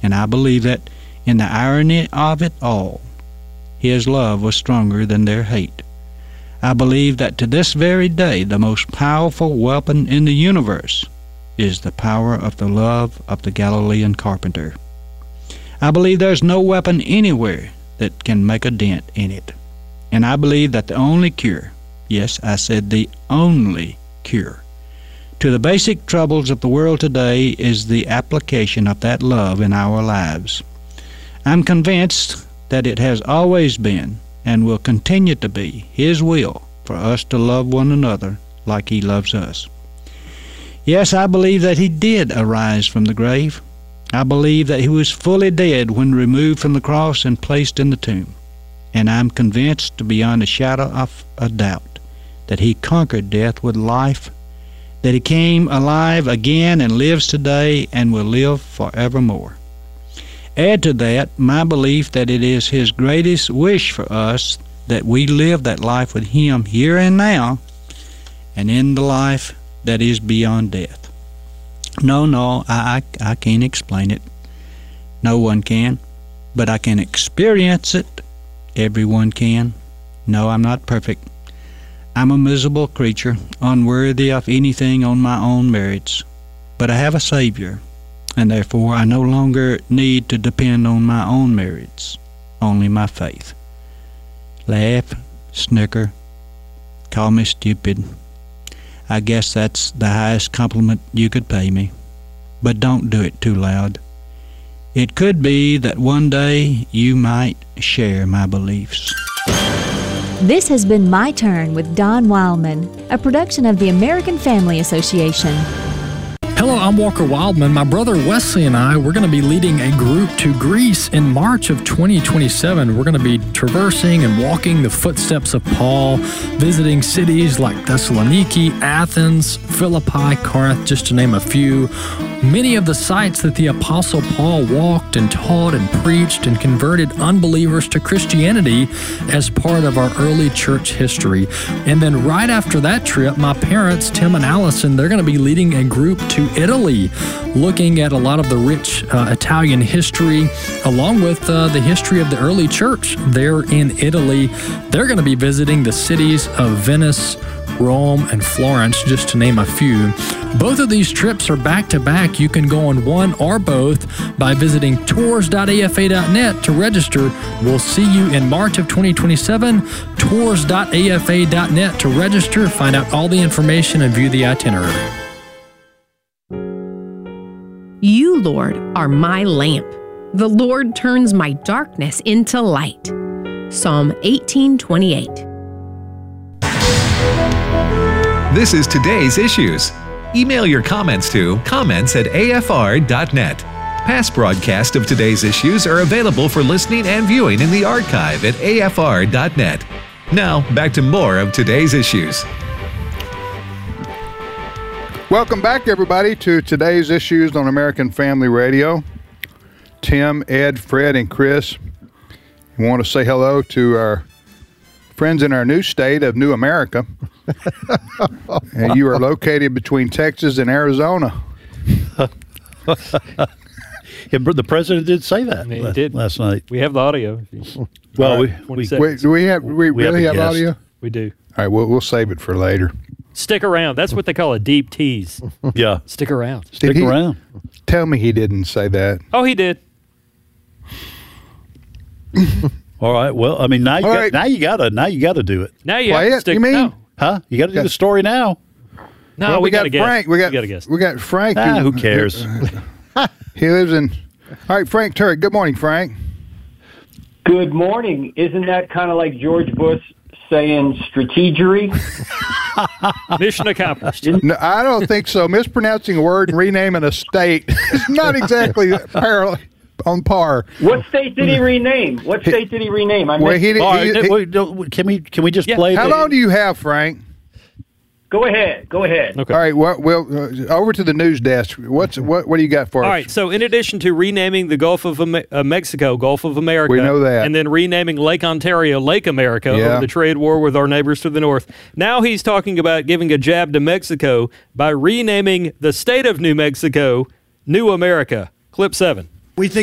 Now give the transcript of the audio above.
And I believe that in the irony of it all, his love was stronger than their hate. I believe that to this very day, the most powerful weapon in the universe is the power of the love of the Galilean carpenter. I believe there's no weapon anywhere that can make a dent in it. And I believe that the only cure, yes, I said the only cure, to the basic troubles of the world today is the application of that love in our lives. I'm convinced that it has always been and will continue to be His will for us to love one another like He loves us. Yes, I believe that He did arise from the grave. I believe that He was fully dead when removed from the cross and placed in the tomb. And I'm convinced beyond a shadow of a doubt that He conquered death with life, that He came alive again and lives today and will live forevermore. Add to that my belief that it is His greatest wish for us that we live that life with Him here and now and in the life that is beyond death. No, I can't explain it. No one can. But I can experience it. Everyone can. No, I'm not perfect. I'm a miserable creature, unworthy of anything on my own merits. But I have a Savior, and therefore I no longer need to depend on my own merits, only my faith. Laugh, snicker, call me stupid. I guess that's the highest compliment you could pay me. But don't do it too loud. It could be that one day you might share my beliefs. This has been My Turn with Don Wildman, a production of the American Family Association. Hello, I'm Walker Wildman. My brother Wesley and I, we're going to be leading a group to Greece in March of 2027. We're going to be traversing and walking the footsteps of Paul, visiting cities like Thessaloniki, Athens, Philippi, Corinth, just to name a few. Many of the sites that the Apostle Paul walked and taught and preached and converted unbelievers to Christianity as part of our early church history. And then right after that trip, my parents, Tim and Allison, they're going to be leading a group to Italy, looking at a lot of the rich Italian history, along with the history of the early church there in Italy. They're going to be visiting the cities of Venice, Rome, and Florence, just to name a few. Both of these trips are back-to-back. You can go on one or both by visiting tours.afa.net to register. We'll see you in March of 2027. Tours.afa.net to register, find out all the information, and view the itinerary. You, Lord, are my lamp. The Lord turns my darkness into light. Psalm 18:28. This is today's issues. Email your comments to comments@afr.net. Past broadcasts of today's issues are available for listening and viewing in the archive at afr.net. Now, back to more of today's issues. Welcome back, everybody, to today's issues on American Family Radio. Tim, Ed, Fred, and Chris, we want to say hello to our friends in our new state of New America. And you are located between Texas and Arizona. Yeah, the president did say that last night. We have the audio. Well, we really have audio? We do. All right, we'll save it for later. Stick around. That's what they call a deep tease. Yeah. Stick around. Stick around. Tell me he didn't say that. Oh, he did. All right. Well, I mean, now you gotta do it. Now you play have to it. stick. You mean? No. Huh? You got to do the story now. No, well, we got Frank. We got guess. We got Frank. Who cares? He lives in. All right, Frank Turek. Good morning, Frank. Good morning. Isn't that kind of like George Bush saying strategery? Mission accomplished. No, I don't think so. Mispronouncing a word and renaming a state is not exactly parallel. On par. What state did he rename? Can we just play? How long do you have, Frank? Go ahead. Okay. All right. Well, over to the news desk. What do you got for us? All right. So, in addition to renaming the Gulf of Mexico, Gulf of America, we know that, and then renaming Lake Ontario, Lake America, over the trade war with our neighbors to the north. Now he's talking about giving a jab to Mexico by renaming the state of New Mexico, New America. Clip 7. We think